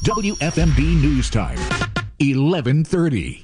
WFMD News Time, 11:30.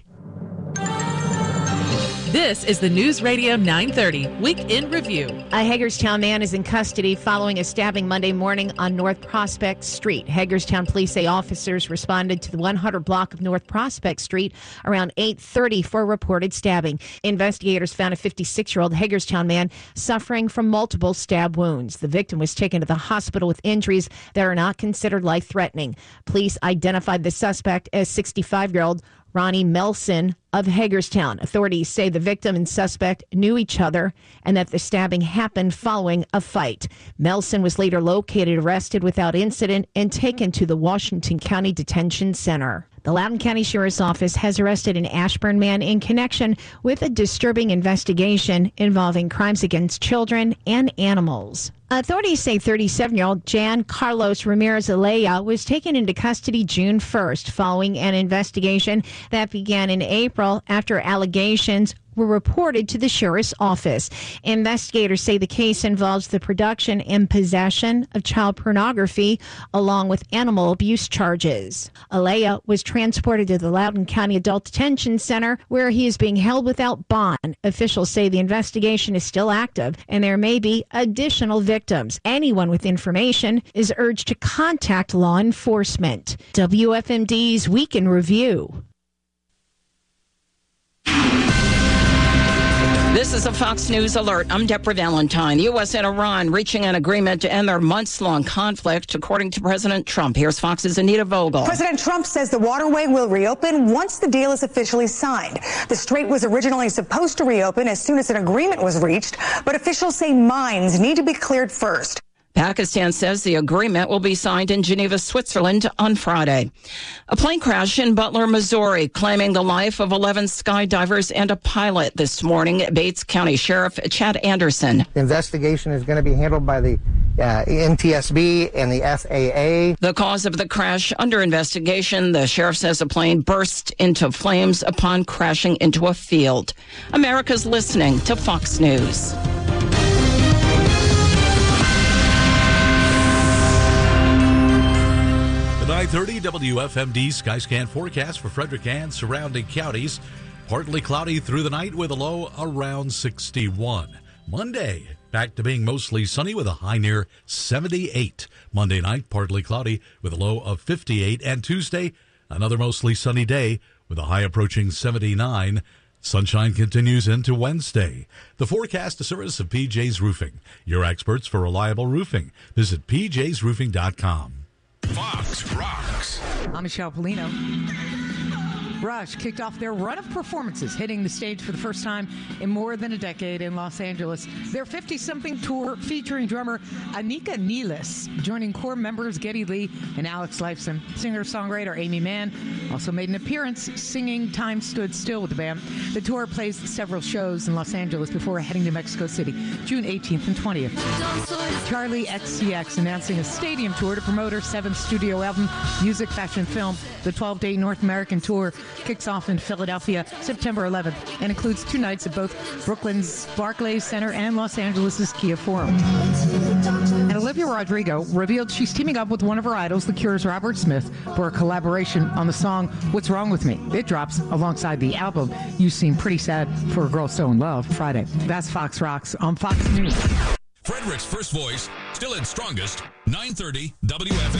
This is the News Radio 930 Week in Review. A Hagerstown man is in custody following a stabbing Monday morning on North Prospect Street. Hagerstown police say officers responded to the 100 block of North Prospect Street around 8:30 for a reported stabbing. Investigators found a 56-year-old Hagerstown man suffering from multiple stab wounds. The victim was taken to the hospital with injuries that are not considered life-threatening. Police identified the suspect as 65-year-old Ronnie Melson of Hagerstown. Authorities say the victim and suspect knew each other and that the stabbing happened following a fight. Melson was later located, arrested without incident, and taken to the Washington County Detention Center. The Loudoun County Sheriff's Office has arrested an Ashburn man in connection with a disturbing investigation involving crimes against children and animals. Authorities say 37-year-old Jan Carlos Ramirez Alea was taken into custody June 1st following an investigation that began in April after allegations were reported to the sheriff's office. Investigators say the case involves the production and possession of child pornography along with animal abuse charges. Alea was transported to the Loudoun County Adult Detention Center where he is being held without bond. Officials say the investigation is still active and there may be additional victims. Anyone with information is urged to contact law enforcement. WFMD's Week in Review. This is a Fox News alert. I'm Deborah Valentine. The U.S. and Iran reaching an agreement to end their months-long conflict, according to President Trump. Here's Fox's Anita Vogel. President Trump says the waterway will reopen once the deal is officially signed. The strait was originally supposed to reopen as soon as an agreement was reached, but officials say mines need to be cleared first. Pakistan says the agreement will be signed in Geneva, Switzerland on Friday. A plane crash in Butler, Missouri, claiming the life of 11 skydivers and a pilot this morning. Bates County Sheriff Chad Anderson. The investigation is going to be handled by the NTSB and the FAA. The cause of the crash under investigation. The sheriff says a plane burst into flames upon crashing into a field. America's listening to Fox News. The 930 WFMD Skyscan forecast for Frederick and surrounding counties. Partly cloudy through the night with a low around 61. Monday, back to being mostly sunny with a high near 78. Monday night, partly cloudy with a low of 58. And Tuesday, another mostly sunny day with a high approaching 79. Sunshine continues into Wednesday. The forecast, a service of PJ's Roofing, your experts for reliable roofing. Visit pjsroofing.com. Fox Rocks. I'm Michelle Polino. Rush kicked off their run of performances, hitting the stage for the first time in more than a decade in Los Angeles. Their 50-something tour featuring drummer Anika Neelis, joining core members Geddy Lee and Alex Lifeson. Singer-songwriter Amy Mann also made an appearance singing Time Stood Still with the band. The tour plays several shows in Los Angeles before heading to Mexico City, June 18th and 20th. Charlie XCX announcing a stadium tour to promote her 7th studio album, Music, Fashion, Film. The 12-day North American tour kicks off in Philadelphia September 11th and includes 2 nights at both Brooklyn's Barclays Center and Los Angeles' Kia Forum. And Olivia Rodrigo revealed she's teaming up with one of her idols, The Cure's Robert Smith, for a collaboration on the song What's Wrong With Me. It drops alongside the album You Seem Pretty Sad for a Girl So in Love Friday. That's Fox Rocks on Fox News. Frederick's first voice, still its strongest, 930 WFM.